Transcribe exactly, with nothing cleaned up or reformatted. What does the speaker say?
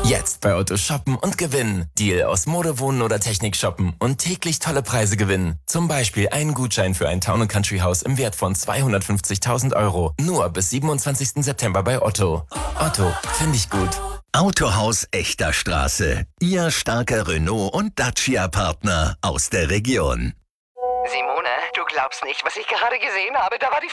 Jetzt bei Otto shoppen und gewinnen. Deal aus Mode, Wohnen oder Technik shoppen und täglich tolle Preise gewinnen. Zum Beispiel einen Gutschein für ein Town- und Country-Haus im Wert von zweihundertfünfzigtausend Euro. Nur bis siebenundzwanzigsten September bei Otto. Otto, finde ich gut. Autohaus Echter Straße. Ihr starker Renault- und Dacia-Partner aus der Region. Simone, du glaubst nicht, was ich gerade gesehen habe. Da war die